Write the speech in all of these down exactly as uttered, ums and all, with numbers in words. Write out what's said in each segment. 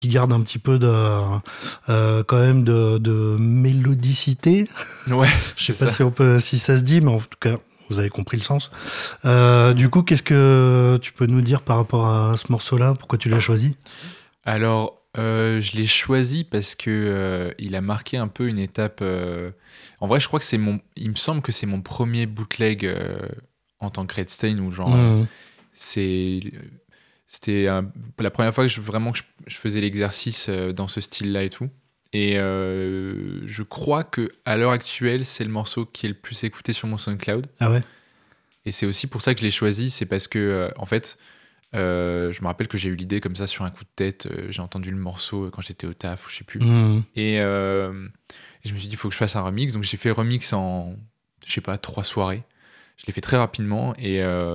qui garde un petit peu de, euh, quand même de, de mélodicité. Ouais. Je sais pas ça. si on peut, si ça se dit, mais en tout cas, vous avez compris le sens. Euh, du coup, qu'est-ce que tu peux nous dire par rapport à ce morceau-là? Pourquoi tu l'as choisi? Alors, euh, je l'ai choisi parce que euh, il a marqué un peu une étape. Euh... En vrai, je crois que c'est mon. Il me semble que c'est mon premier bootleg euh, en tant que Redstein où genre mmh. euh, c'est. C'était euh, la première fois que je, vraiment que je, je faisais l'exercice euh, dans ce style-là et tout. Et euh, je crois que à l'heure actuelle, c'est le morceau qui est le plus écouté sur mon SoundCloud. Ah ouais. Et c'est aussi pour ça que je l'ai choisi, c'est parce que euh, en fait. Euh, je me rappelle que j'ai eu l'idée comme ça sur un coup de tête. Euh, j'ai entendu le morceau quand j'étais au taf, je sais plus. Mmh. Et, euh, et je me suis dit, il faut que je fasse un remix. Donc j'ai fait le remix en, je sais pas, trois soirées. Je l'ai fait très rapidement. Et, euh,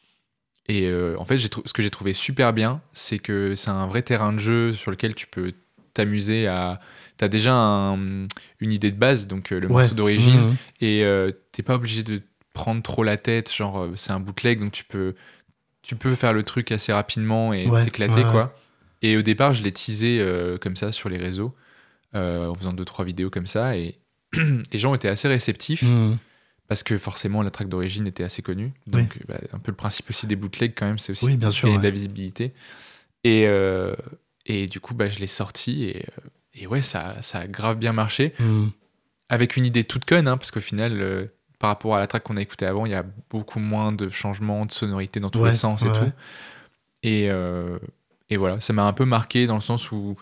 et euh, en fait, j'ai tr- ce que j'ai trouvé super bien, c'est que c'est un vrai terrain de jeu sur lequel tu peux t'amuser à. T'as déjà un, une idée de base, donc le ouais. morceau d'origine. Mmh. Et euh, t'es pas obligé de prendre trop la tête. Genre, c'est un bootleg, donc tu peux. Tu peux faire le truc assez rapidement et ouais, t'éclater, ouais, quoi. Ouais. Et au départ, je l'ai teasé euh, comme ça sur les réseaux, euh, en faisant deux, trois vidéos comme ça. Et les gens étaient assez réceptifs, mmh. parce que forcément, la track d'origine était assez connue. Donc, oui. bah, un peu le principe aussi des bootlegs, quand même, c'est aussi oui, bien sûr, ouais. de la visibilité. Et, euh, et du coup, bah, je l'ai sorti. Et, et ouais, ça, ça a grave bien marché. Mmh. Avec une idée toute conne, hein, parce qu'au final... Euh, par rapport à la track qu'on a écoutée avant, il y a beaucoup moins de changements de sonorité dans tous ouais, les sens et ouais. tout. Et, euh, et voilà, ça m'a un peu marqué dans le sens où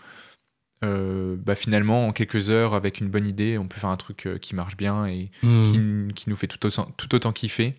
euh, bah finalement, en quelques heures, avec une bonne idée, on peut faire un truc euh, qui marche bien et mmh. qui, qui nous fait tout autant, tout autant kiffer.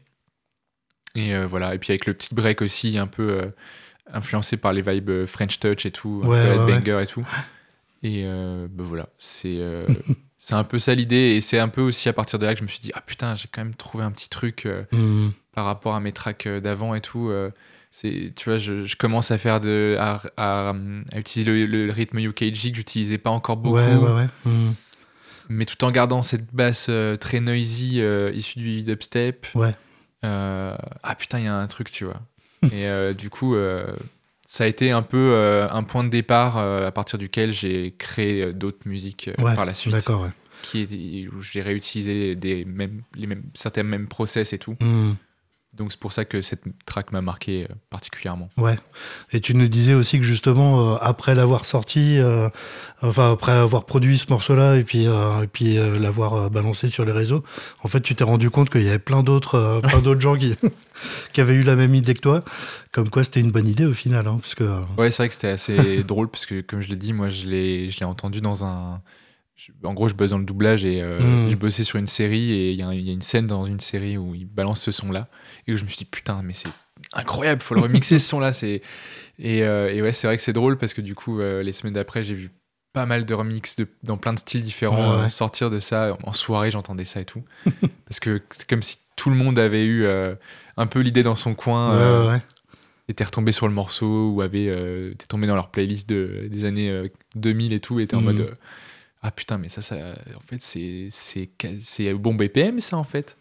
Et euh, voilà, et puis avec le petit break aussi, un peu euh, influencé par les vibes French Touch et tout, un ouais, peu ouais, headbanger ouais. et tout. Et euh, bah voilà, c'est... Euh, c'est un peu ça l'idée, et c'est un peu aussi à partir de là que je me suis dit, ah putain, j'ai quand même trouvé un petit truc euh, mmh. par rapport à mes tracks d'avant et tout. Euh, c'est, tu vois, je, je commence à faire de, à, à, à utiliser le, le rythme U K G que j'utilisais pas encore beaucoup, ouais, ouais, ouais. Mmh. mais tout en gardant cette basse euh, très noisy euh, issue du dubstep. Ouais. Euh, ah putain, il y a un truc, tu vois. Et euh, du coup, euh, ça a été un peu euh, un point de départ euh, à partir duquel j'ai créé euh, d'autres musiques euh, ouais, par la suite. D'accord, ouais. Qui est, où j'ai réutilisé des mêmes, les mêmes, certains mêmes process et tout. Mmh. Donc c'est pour ça que cette track m'a marqué euh, particulièrement. Ouais. Et tu nous disais aussi que justement, euh, après l'avoir sorti, euh, enfin après avoir produit ce morceau-là et puis, euh, et puis euh, l'avoir euh, balancé sur les réseaux, en fait, tu t'es rendu compte qu'il y avait plein d'autres, euh, plein d'autres gens qui, qui avaient eu la même idée que toi. Comme quoi, c'était une bonne idée au final. Hein, parce que, euh... Ouais, c'est vrai que c'était assez drôle parce que, comme je l'ai dit, moi, je l'ai, je l'ai entendu dans un... En gros, je bosse dans le doublage et euh, mmh. j'ai bossé sur une série et il y, y a une scène dans une série où il balance ce son-là et où je me suis dit putain, mais c'est incroyable, faut le remixer ce son-là. C'est... Et, euh, et ouais, c'est vrai que c'est drôle parce que du coup, euh, les semaines d'après, j'ai vu pas mal de remix de, dans plein de styles différents ouais, ouais. Euh, sortir de ça. En soirée, j'entendais ça et tout. Parce que c'est comme si tout le monde avait eu euh, un peu l'idée dans son coin. Ouais, euh, ouais. Était retombé sur le morceau ou avait euh, était tombé dans leur playlist de, des années euh, deux mille et tout, et était en mmh. mode. Euh, ah putain, mais ça, ça en fait, c'est, c'est, c'est bon B P M, ça, en fait.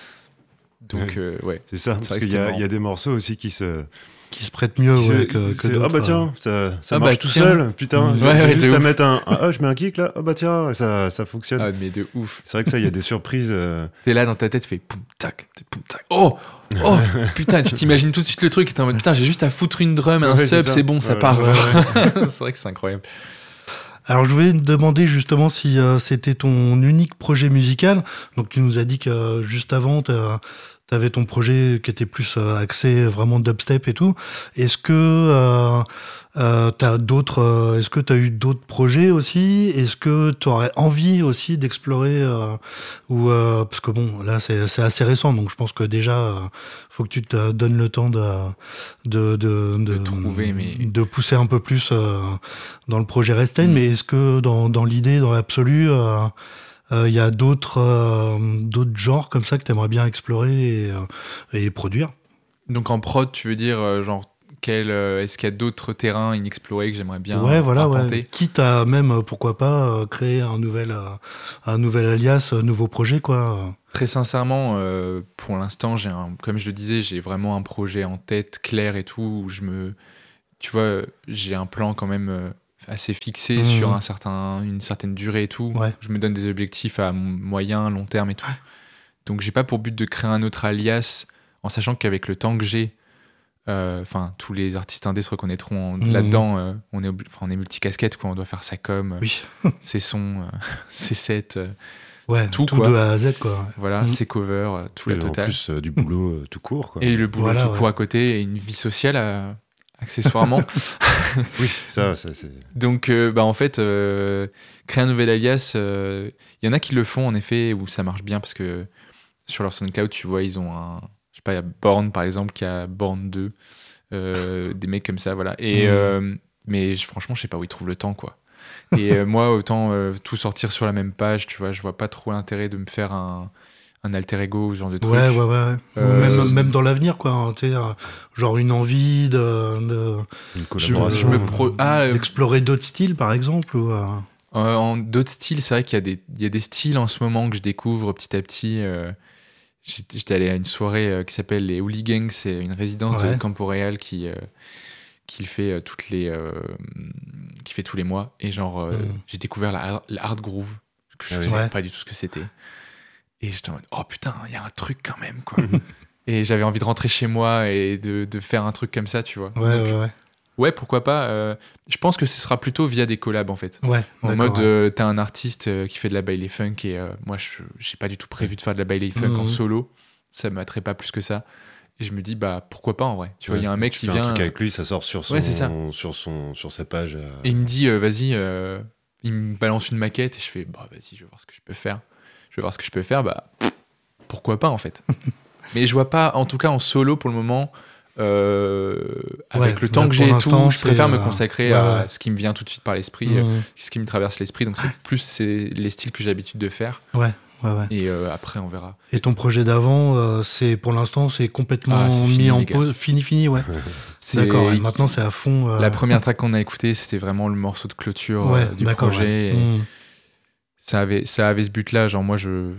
Donc, ouais. Euh, ouais. C'est ça, c'est parce qu'il y a, y a des morceaux aussi qui se... Qui se prêtent mieux ouais, que, que d'autres. Ah bah tiens, ça, ça ah marche bah, tout tiens. seul, putain. Mmh. J'ai, ouais, j'ai ouais, juste à ouf. mettre un... Ah, je mets un kick, là. Ah bah tiens, ça, ça fonctionne. Ah, mais de ouf. C'est vrai que ça, il y a des surprises. Euh... T'es là, dans ta tête, tu fais poum, tac, poum, tac. Oh Oh putain, tu t'imagines tout de suite le truc et t'es en mode putain, j'ai juste à foutre une drum et un ouais, sub, c'est, c'est bon, ouais, ça ouais, part. ouais, ouais. C'est vrai que c'est incroyable. Alors je voulais te demander justement si euh, c'était ton unique projet musical. Donc tu nous as dit que euh, juste avant tu avais ton projet qui était plus euh, axé vraiment dubstep et tout. Est-ce que euh, euh, t'as d'autres euh, est-ce que tu as eu d'autres projets aussi? Est-ce que tu aurais envie aussi d'explorer euh, ou euh, parce que bon là c'est, c'est assez récent, donc je pense que déjà euh, faut que tu te donnes le temps de de de, de, de trouver mais de pousser un peu plus euh, dans le projet Redstein. Mmh. Mais est-ce que dans dans l'idée, dans l'absolu, il euh, euh, y a d'autres euh, d'autres genres comme ça que tu aimerais bien explorer et, euh, et produire? Donc en prod, tu veux dire euh, genre quel, euh, est-ce qu'il y a d'autres terrains inexplorés que j'aimerais bien ouais, voilà, arpenter ouais. Quitte à même, pourquoi pas, créer un nouvel, euh, un nouvel alias, un nouveau projet, quoi. Très sincèrement, euh, pour l'instant, j'ai un, comme je le disais, j'ai vraiment un projet en tête clair et tout, où je me, tu vois, j'ai un plan quand même euh, assez fixé Mmh. sur un certain, une certaine durée et tout. Ouais. Je me donne des objectifs à moyen, long terme et tout. Donc j'ai pas pour but de créer un autre alias en sachant qu'avec le temps que j'ai, enfin euh, tous les artistes indés se reconnaîtront Mmh. là-dedans. Euh, on est, obli- on est multicasquette, quoi. On doit faire sa com, Oui. ses sons, euh, ses sets. Euh, Ouais, tout, tout, quoi. de A à Z, quoi. Voilà, Mm. ses covers, euh, tout Et la en totale. plus euh, du boulot euh, tout court, quoi. Et le boulot Voilà, tout ouais. court à côté et une vie sociale euh, accessoirement. Oui, ça, ça c'est. Donc, euh, bah, en fait, euh, créer un nouvel alias, il euh, y en a qui le font en effet où ça marche bien parce que sur leur SoundCloud, tu vois, ils ont un. Je sais pas, il y a Born par exemple qui a Born deux, euh, des mecs comme ça, voilà. Et, Mm. euh, mais je- franchement, je sais pas où ils trouvent le temps, quoi. Et euh, moi, autant euh, tout sortir sur la même page, tu vois, je vois pas trop l'intérêt de me faire un, un alter ego ou ce genre de truc. Ouais, ouais, ouais. ouais. Euh, Ou même, c'est- même dans l'avenir, quoi. hein, tu sais, euh, genre une envie de, de- Une Je, collaboration. je me pro... ah, euh, d'explorer d'autres styles, par exemple. Ou, euh, Euh, en d'autres styles, c'est vrai qu'il y a, des, il y a des styles en ce moment que je découvre petit à petit. Euh, j'étais, j'étais allé à une soirée euh, qui s'appelle les Hooligans, c'est une résidence Ouais. de Campo Real qui, euh, qui le fait euh, toutes les, euh, qui fait tous les mois. Et genre, euh, Mm. j'ai découvert la, hard- la hard groove. Que je Ah oui. savais Ouais. pas du tout ce que c'était. Et j'étais en mode, oh putain, il y a un truc quand même, quoi. Et j'avais envie de rentrer chez moi et de, de faire un truc comme ça, tu vois. Ouais, Donc, ouais, ouais. ouais, pourquoi pas. euh, je pense que ce sera plutôt via des collabs, en fait. Ouais, En d'accord, mode, ouais. euh, t'as un artiste euh, qui fait de la baile funk et euh, moi, je j'ai pas du tout prévu de faire de la baile funk Mhm. en solo. Ça m'attrait pas plus que ça. Et je me dis, bah pourquoi pas en vrai. Tu vois, il y a un mec tu qui fais vient un truc avec lui, ça sort sur son, Ouais, c'est ça. sur son, sur sa page. euh, et il me dit, euh, vas-y, euh, il me balance une maquette et je fais, bah vas-y, je vais voir ce que je peux faire. Je vais voir ce que je peux faire, bah pff, pourquoi pas en fait. Mais je vois pas, en tout cas en solo pour le moment, euh, avec Ouais, le temps là, que pour j'ai et l'instant, tout, je préfère c'est, me euh, consacrer ouais, à ouais. ce qui me vient tout de suite par l'esprit, euh, Mm. ce qui me traverse l'esprit. Donc c'est plus c'est les styles que j'ai l'habitude de faire. Ouais, ouais, ouais. Et euh, après, on verra. Et ton projet d'avant, euh, c'est pour l'instant, c'est complètement Ah, c'est mis fini, en les gars. pause, fini, fini, ouais. C'est- D'accord. ouais. Maintenant, c'est à fond. euh, La première track qu'on a écoutée, c'était vraiment le morceau de clôture ouais, euh, du d'accord, projet. ouais. Et Mm. ça, avait, ça avait ce but-là. Genre, moi, je.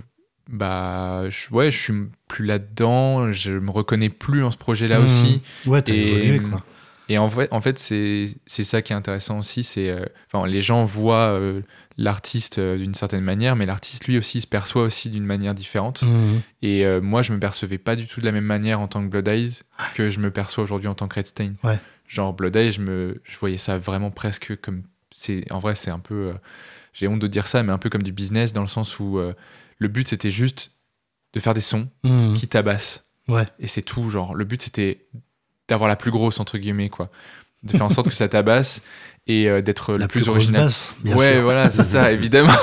Bah. Je, ouais, je suis plus là-dedans. Je me reconnais plus en ce projet-là Mm. aussi. Ouais, t'as Et, évolué, quoi. et en fait, en fait c'est, c'est ça qui est intéressant aussi. C'est, euh, enfin, les gens voient euh, l'artiste euh, d'une certaine manière, mais l'artiste, lui aussi, se perçoit aussi d'une manière différente. Mm. Et euh, moi, je me percevais pas du tout de la même manière en tant que Blood Eyes que je me perçois aujourd'hui en tant que Red Stain. Ouais. Genre, Blood Eyes, je, me, je voyais ça vraiment presque comme. C'est, en vrai, c'est un peu. euh, j'ai honte de dire ça, mais un peu comme du business, dans le sens où euh, le but, c'était juste de faire des sons Mm. qui tabassent. Ouais. Et c'est tout. Genre, le but, c'était d'avoir la plus grosse, entre guillemets, quoi. De faire en sorte que ça tabasse et euh, d'être La le plus, plus grosse original. basse, bien ouais, sûr. voilà, c'est ça, évidemment.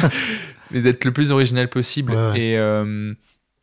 Mais d'être le plus original possible. Ouais, ouais. Et, euh,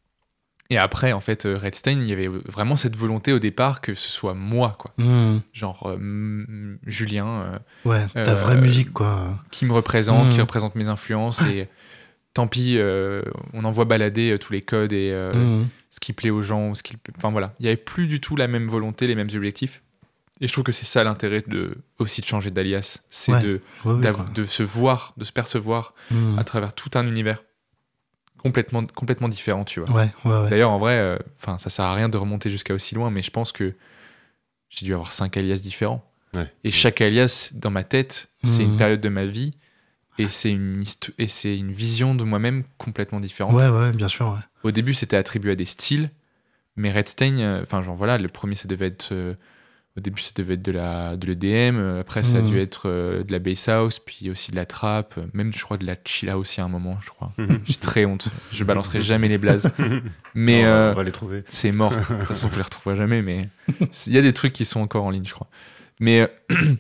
et après, en fait, euh, Red Stain, il y avait vraiment cette volonté au départ que ce soit moi, quoi. Mm. Genre euh, mm, Julien, euh, Ouais, ta Euh, vraie musique, quoi. qui me représente, Mm. qui représente mes influences. Et tant pis, euh, on envoie balader euh, tous les codes et euh, Mm. ce qui plaît aux gens. Ce qui... Enfin voilà, il n'y avait plus du tout la même volonté, les mêmes objectifs. Et je trouve que c'est ça l'intérêt de, aussi de changer d'alias. C'est Ouais. de, Ouais, ouais, d'av- quoi. de se voir, de se percevoir Mm. à travers tout un univers complètement, complètement différent, tu vois. Ouais, ouais, ouais. D'ailleurs, en vrai, euh, enfin, ça sert à rien de remonter jusqu'à aussi loin, mais je pense que j'ai dû avoir cinq alias différents. Ouais. Et chaque alias, dans ma tête, c'est Mhm. une période de ma vie et c'est une, histo- et c'est une vision de moi-même complètement différente. Ouais, ouais, bien sûr. Ouais. Au début, c'était attribué à des styles, mais Red Stain, euh, enfin, genre voilà, le premier, ça devait être. euh, au début, ça devait être de la de l'E D M, euh, après, ça a Mhm. dû être euh, de la bass house, puis aussi de la trap, euh, même, je crois, de la chilla aussi à un moment, je crois. J'ai très honte, je balancerai jamais les blazes. Mais. Non, euh, on va les trouver. c'est mort. De toute façon, vous les retrouverez jamais, mais il y a des trucs qui sont encore en ligne, je crois. Mais euh,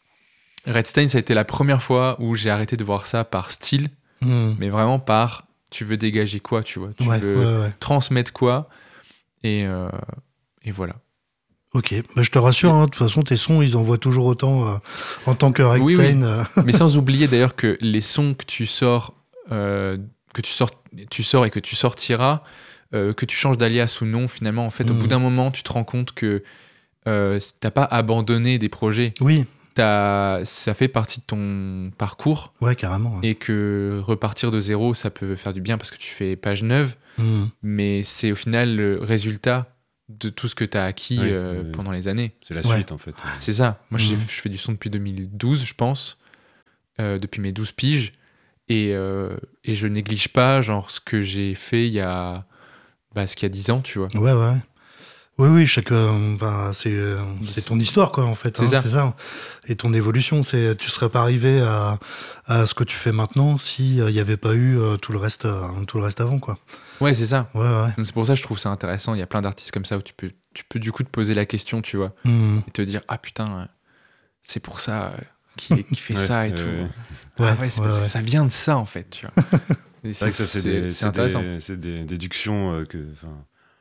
Red Stain, ça a été la première fois où j'ai arrêté de voir ça par style, Mm. mais vraiment par tu veux dégager quoi, tu vois. Tu Ouais, veux ouais, ouais. transmettre quoi. Et, euh, et voilà. Ok, bah, je te rassure, hein, de toute façon, tes sons, ils envoient toujours autant euh, en tant que Red Oui, oui. Stain, euh, Mais sans oublier d'ailleurs que les sons que tu sors, euh, que tu sors, tu sors et que tu sortiras, euh, que tu changes d'alias ou non, finalement, en fait, au Mhm. bout d'un moment, tu te rends compte que euh, t'as pas abandonné des projets. Oui, T'as- ça fait partie de ton parcours ouais, carrément. Ouais. et que repartir de zéro, ça peut faire du bien parce que tu fais page neuve, Mm. mais c'est au final le résultat de tout ce que tu as acquis oui, euh, oui. pendant les années. C'est la Ouais. suite, en fait. C'est ça. Moi, Mhm. j'ai- je fais du son depuis deux mille douze, je pense, euh, depuis mes douze piges. Et, euh, et je néglige pas genre, ce que j'ai fait il y a, bah, ce qu'il y a dix ans, tu vois. Ouais, ouais. Oui, oui, chaque, euh, enfin, c'est, euh, c'est ton histoire, quoi, en fait. C'est hein, ça. c'est ça. Et ton évolution, c'est, tu serais pas arrivé à, à ce que tu fais maintenant si il n'y avait pas eu euh, tout le reste, euh, tout le reste avant, quoi. Ouais, c'est ça. Ouais, ouais. Donc, c'est pour ça que je trouve ça intéressant. Il y a plein d'artistes comme ça où tu peux, tu peux du coup te poser la question, tu vois, Mhm. et te dire, ah putain, euh, c'est pour ça euh, qu'il qu'il fait Ouais, ça et ouais, tout. ouais. Ah Ouais, ouais, c'est ouais, parce ouais. que ça vient de ça, en fait, tu vois. Et C'est vrai que ça, c'est, c'est- des, c'est c'est, intéressant. des, c'est des déductions euh, que, enfin,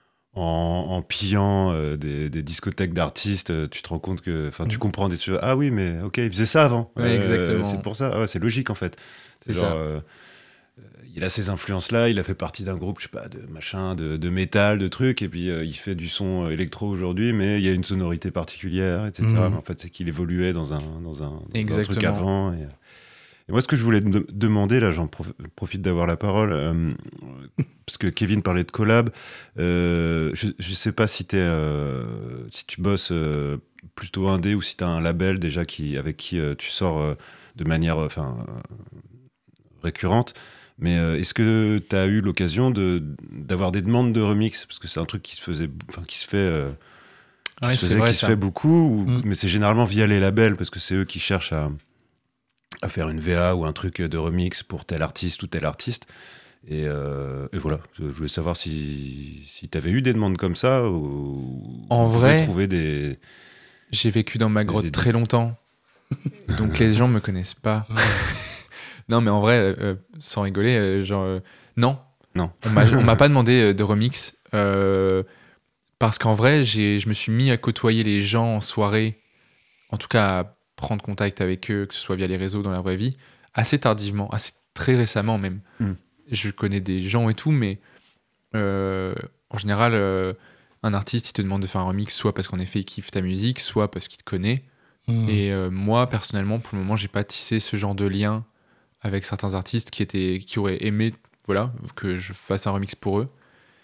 en, en pillant euh, des, des discothèques d'artistes, euh, tu te rends compte que, enfin, tu Mhm. comprends des choses. Ah oui, mais ok, il faisait ça avant. Ouais, exactement. C'est pour ça. Ah ouais, c'est logique en fait. C'est genre, ça. euh, il a ces influences-là, il a fait partie d'un groupe, je sais pas, de machin, de, de métal, de trucs, et puis euh, il fait du son électro aujourd'hui, mais il y a une sonorité particulière, et cetera. Mhm. Mais en fait, c'est qu'il évoluait dans un, dans un, dans un Exactement. truc avant. Et, et moi, ce que je voulais de- demander, là, j'en prof- profite d'avoir la parole, euh, parce que Kevin parlait de collab. Euh, je, je sais pas si, t'es, euh, si tu bosses euh, plutôt indé ou si tu as un label déjà qui, avec qui euh, tu sors euh, de manière enfin, euh, récurrente. Mais euh, est-ce que tu as eu l'occasion de, d'avoir des demandes de remix? Parce que c'est un truc qui se faisait, enfin, qui se fait. euh, qui Ouais, se c'est faisait, vrai, qui se ça. fait beaucoup, ou- Mm. mais c'est généralement via les labels parce que c'est eux qui cherchent à, à faire une V A ou un truc de remix pour tel artiste ou tel artiste. Et, euh, et voilà, je, je voulais savoir si, si tu avais eu des demandes comme ça ou En ou vous vrai, pouvez trouver des. J'ai vécu dans ma Des grotte édits. très longtemps, donc les gens me connaissent pas. Non, mais en vrai, euh, sans rigoler, euh, genre, euh, non. Non. On m'a, on m'a pas demandé euh, de remix, euh, parce qu'en vrai, j'ai, je me suis mis à côtoyer les gens en soirée, en tout cas à prendre contact avec eux, que ce soit via les réseaux, dans la vraie vie, assez tardivement, assez très récemment même. Mm. Je connais des gens et tout, mais euh, en général, euh, un artiste, il te demande de faire un remix, soit parce qu'en effet, il kiffe ta musique, soit parce qu'il te connaît. Mhm. Et euh, moi, personnellement, pour le moment, j'ai pas tissé ce genre de lien avec certains artistes qui, étaient, qui auraient aimé voilà, que je fasse un remix pour eux.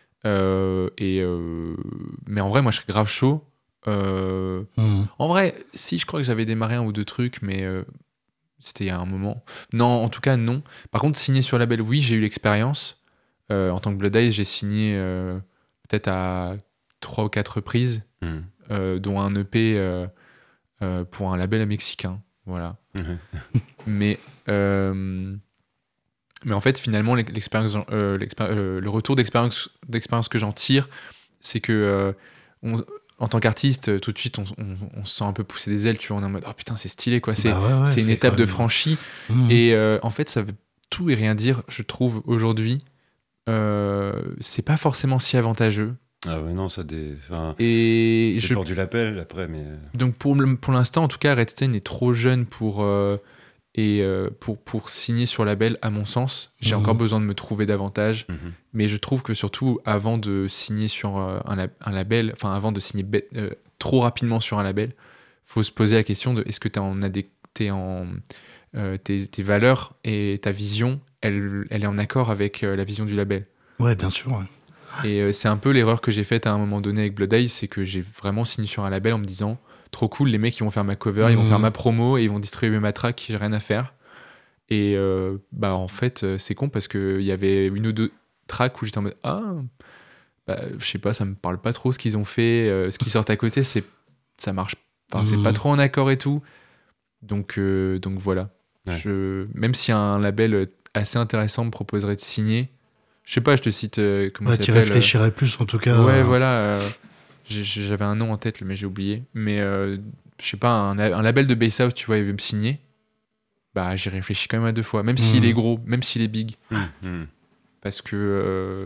Euh, et, euh, mais en vrai, moi, je serais grave chaud. Euh, Mhm. en vrai, si, je crois que j'avais démarré un ou deux trucs, mais euh, c'était il y a un moment. Non, en tout cas, non. Par contre, signer sur label, oui, j'ai eu l'expérience. Euh, en tant que Blood Eyes, j'ai signé euh, peut-être à trois ou quatre reprises, Mm. euh, dont un E P euh, euh, pour un label mexicain. Voilà. Mhm. Mais, euh, mais en fait, finalement, l'ex- l'expérience, euh, l'expéri- euh, le retour d'expérience, d'expérience que j'en tire, c'est que euh, on- en tant qu'artiste, tout de suite, on, on- on se sent un peu pousser des ailes, tu vois, on est en mode, oh putain, c'est stylé, quoi. C'est, Bah ouais, ouais, c'est une c'est étape quand de même- franchie. Mhm. Et euh, en fait, ça veut tout et rien dire, je trouve, aujourd'hui. Euh, c'est pas forcément si avantageux. Ah ouais, non, ça dé... enfin, Et je dépend du label après, mais. Donc pour, le- pour l'instant, en tout cas, Redstein est trop jeune pour, euh, et, euh, pour, pour signer sur label, à mon sens. J'ai Mhm. encore besoin de me trouver davantage. Mhm. Mais je trouve que surtout, avant de signer sur euh, un, lab- un label, enfin avant de signer bête- euh, trop rapidement sur un label, faut se poser la question de est-ce que tu es en, adé- t'es en euh, tes, tes valeurs et ta vision, elle, elle est en accord avec euh, la vision du label. Ouais, bien sûr. Ouais. Et euh, c'est un peu l'erreur que j'ai faite à un moment donné avec Blood Eyes, c'est que j'ai vraiment signé sur un label en me disant trop cool, les mecs ils vont faire ma cover, ils vont Mhm. faire ma promo et ils vont distribuer ma track, j'ai rien à faire. Et euh, bah en fait euh, c'est con parce qu'il y avait une ou deux tracks où j'étais en mode ah bah, je sais pas, ça me parle pas trop ce qu'ils ont fait, euh, ce qui sort à côté c'est ça marche, enfin c'est Mhm. pas trop en accord et tout. Donc euh, donc voilà. Ouais. Je, même si un label assez intéressant me proposerait de signer, je sais pas, je te cite euh, comment Ouais, ça tu s'appelle. réfléchirais plus en tout cas. euh, Ouais, euh, voilà. euh, j'ai- j'avais un nom en tête, mais j'ai oublié. Mais euh, je sais pas, un, un label de Bass House, tu vois, il veut me signer. Bah, j'y réfléchis quand même à deux fois. Même s'il Mhm. est gros, même s'il est big. Mhm. Parce que, euh,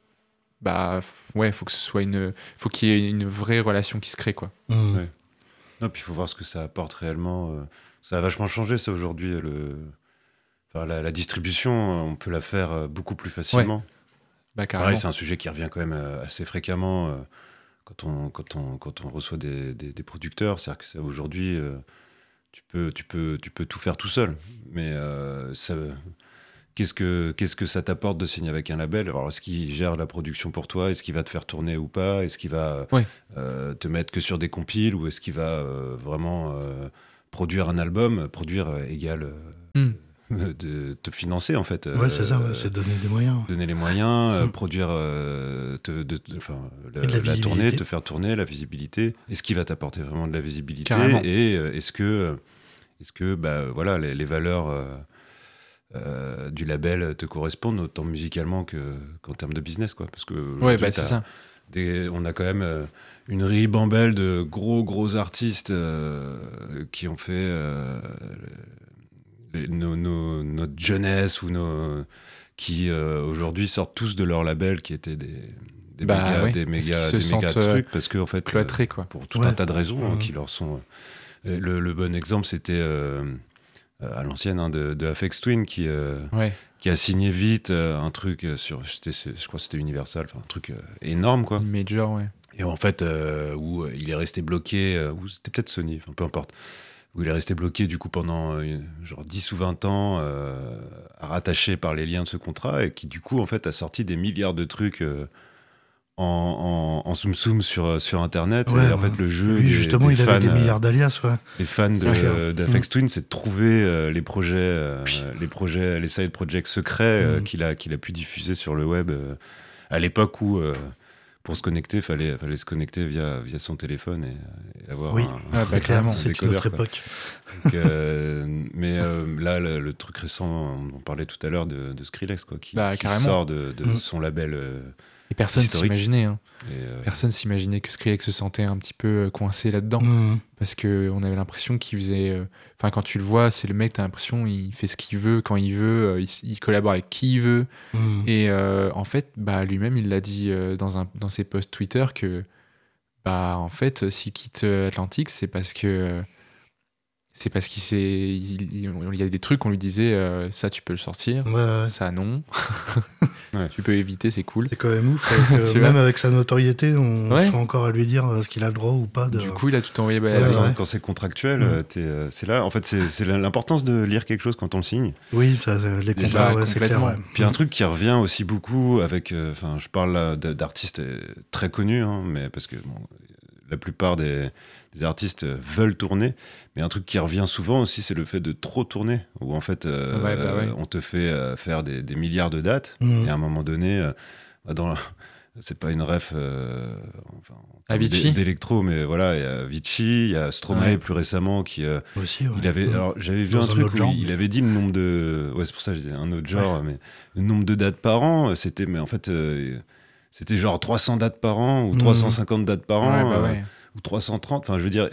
bah, f- ouais, faut que ce soit une. Faut qu'il y ait une vraie relation qui se crée, quoi. mhm. Ouais. Non, puis il faut voir ce que ça apporte réellement. euh, Ça a vachement changé, ça, aujourd'hui. Le... Enfin, la, la distribution, euh, on peut la faire euh, beaucoup plus facilement. Bah, carrément. Pareil, c'est un sujet qui revient quand même euh, assez fréquemment euh, quand, on, quand, on, quand on reçoit des, des, des producteurs. C'est-à-dire que ça, aujourd'hui, euh, tu, peux, tu, peux, tu peux tout faire tout seul. Mais euh, ça, qu'est-ce que, qu'est-ce que ça t'apporte de signer avec un label? Alors, est-ce qu'il gère la production pour toi? Est-ce qu'il va te faire tourner ou pas? Est-ce qu'il va ouais. euh, te mettre que sur des compiles? Ou est-ce qu'il va euh, vraiment euh, produire un album? Produire euh, égale euh, mm. de te financer, en fait. Ouais, c'est ça, ouais, c'est donner des moyens. Donner les moyens, mm. euh, produire, euh, te, de, de, enfin, la, la, la tournée, te faire tourner, la visibilité. Est-ce qu'il va t'apporter vraiment de la visibilité? Carrément. Et euh, est-ce que, est-ce que bah, voilà, les, les valeurs... Euh, Euh, du label te correspondent autant musicalement que, qu'en termes de business, quoi. Parce que ouais, bah, c'est ça. Des, on a quand même euh, une ribambelle de gros gros artistes euh, qui ont fait euh, les, nos, nos, notre jeunesse ou nos, qui euh, aujourd'hui sortent tous de leur label qui étaient des des bah, méga, ouais. des méga, des méga trucs parce que en fait cloîtrés, quoi. pour tout ouais. un tas de raisons mmh. hein, qui leur sont euh, le, le bon exemple c'était euh, à l'ancienne hein, de, de Aphex Twin qui, euh, ouais. qui a signé vite euh, un truc sur, je crois que c'était Universal, un truc euh, énorme quoi. Une major, ouais. Et en fait, euh, où il est resté bloqué, euh, ou c'était peut-être Sony, peu importe, où il est resté bloqué du coup pendant euh, genre dix ou vingt ans, euh, rattaché par les liens de ce contrat, et qui du coup en fait a sorti des milliards de trucs euh, en, en, en soum soum sur, sur internet. Ouais, et en ouais. fait le jeu Lui, des, justement des il fans, avait des milliards d'alias, ouais. Les fans de, d'Aphex Twin, c'est de trouver euh, les projets, euh, les projets, les side projects secrets euh, mm. qu'il a, qu'il a pu diffuser sur le web euh, à l'époque où euh, pour se connecter, il fallait, fallait se connecter via, via son téléphone et, et avoir oui. un, ah, bah, clairement, un c'est décodeur. Notre époque. Donc, euh, mais euh, là, le, le truc récent, on parlait tout à l'heure de, de Skrillex, quoi, qui, bah, qui sort de, de mm. son label. Euh, Et personne historique. s'imaginait. Hein. Et euh... Personne s'imaginait que Skrillex se sentait un petit peu coincé là-dedans. Mmh. Parce qu'on avait l'impression qu'il faisait. Enfin, euh... quand tu le vois, c'est le mec, t'as l'impression il fait ce qu'il veut, quand il veut, euh, il, il collabore avec qui il veut. Mmh. Et euh, en fait, bah, lui-même, il l'a dit euh, dans, un, dans ses posts Twitter que, bah, en fait, s'il quitte Atlantic, c'est parce que. C'est parce qu'il s'est, il, il, il y a des trucs qu'on lui disait euh, ça tu peux le sortir, ouais, ouais. ça non, ouais. tu peux éviter, c'est cool. C'est quand même ouf, avec, euh, même avec sa notoriété, on ouais. fait encore à lui dire euh, ce qu'il a le droit ou pas. De... Du coup, il a tout envoyé balader. Ouais, ouais. Quand c'est contractuel, mmh. t'es, euh, c'est là. En fait, c'est, c'est l'importance de lire quelque chose quand on le signe. Oui, ça, les contrats, ouais, c'est clair. Ouais. Puis un truc qui revient aussi beaucoup avec, enfin, euh, je parle là d'artistes très connus, hein, mais parce que bon, la plupart des les artistes veulent tourner, mais un truc qui revient souvent aussi, c'est le fait de trop tourner, où en fait, euh, ouais, bah ouais. on te fait euh, faire des, des milliards de dates, mmh. et à un moment donné, euh, dans, c'est pas une ref euh, enfin, Avicii d'électro, mais voilà, il y a Avicii, il y a Stromae ouais. plus récemment qui, euh, aussi, ouais. il avait, mmh. alors j'avais vu dans un truc un où il avait dit le nombre de, ouais, c'est pour ça que je disais un autre genre, ouais. mais le nombre de dates par an, c'était, mais en fait, euh, c'était genre trois cents dates par an ou mmh. trois cent cinquante dates par an. Ouais, bah ouais. euh, ou trois cent trente, enfin je veux dire,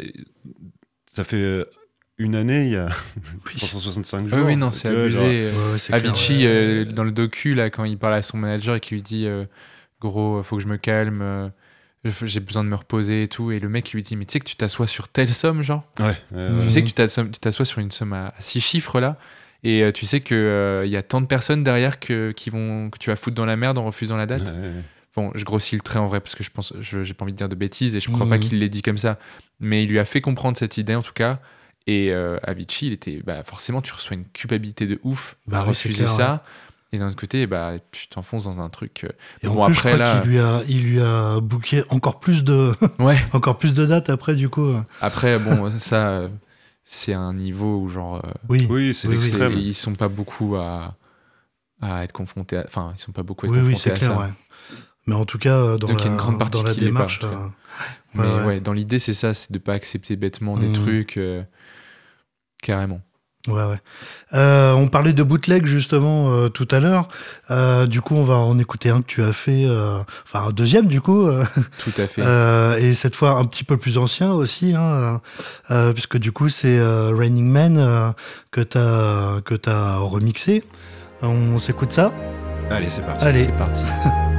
ça fait une année, il y a oui. trois cent soixante-cinq jours. Oui, oui non, c'est abusé. Genre... Ouais, ouais, Avicii, clair, ouais. euh, dans le docu, là, quand il parle à son manager et qu'il lui dit euh, gros, faut que je me calme, euh, j'ai besoin de me reposer et tout, et le mec lui dit mais tu sais que tu t'assois sur telle somme, genre ouais, ouais, tu ouais. sais que tu t'assois, tu t'assois sur une somme à, à six chiffres là, et euh, tu sais qu'il euh, y a tant de personnes derrière que, qui vont, que tu vas foutre dans la merde en refusant la date. Ouais, ouais. Bon, je grossis le trait en vrai parce que je pense, je, j'ai pas envie de dire de bêtises et je crois mmh. pas qu'il l'ait dit comme ça, mais il lui a fait comprendre cette idée en tout cas. Et euh, Avicii, il était, bah, forcément, tu reçois une culpabilité de ouf bah, à oui, refuser clair, ça. Ouais. Et d'un autre côté, bah, tu t'enfonces dans un truc. Euh... Et bon, en plus, après je crois là, qu'il lui a, il lui a booké encore plus de, ouais, encore plus de dates après du coup. Après, bon, ça, c'est un niveau où genre, euh, oui, oui, c'est l'extrême. Ils sont pas beaucoup à, à être confrontés, à... enfin, ils sont pas beaucoup à être oui, confrontés oui, à clair, ça. Ouais. Mais en tout cas, dans, Donc, la, une grande partie dans la démarche. Pas, euh... Mais ouais, ouais. ouais, dans l'idée, c'est ça, c'est de pas accepter bêtement des mmh. trucs, euh, carrément. Ouais, ouais. Euh, on parlait de bootleg justement euh, tout à l'heure. Euh, du coup, on va en écouter un que tu as fait, euh, enfin un deuxième du coup. Euh, tout à fait. Euh, et cette fois un petit peu plus ancien aussi, hein, euh, puisque du coup c'est euh, Raining Man euh, que t'as que t'as remixé. On s'écoute ça. Allez, c'est parti. Allez, c'est parti.